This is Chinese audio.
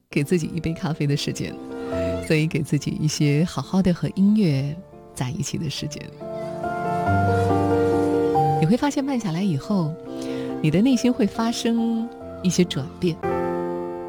给自己一杯咖啡的时间，所以给自己一些好好的和音乐在一起的时间。你会发现慢下来以后，你的内心会发生一些转变。